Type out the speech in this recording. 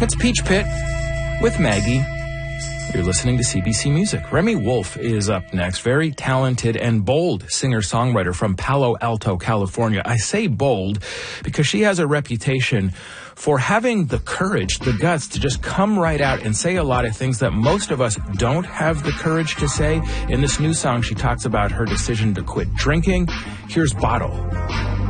It's Peach Pit with Maggie. You're listening to CBC Music. Remy Wolf is up next. Very talented and bold singer-songwriter from Palo Alto, California. I say bold because she has a reputation for having the courage, the guts to just come right out and say a lot of things that most of us don't have the courage to say. In this new song, she talks about her decision to quit drinking. Here's Bottle.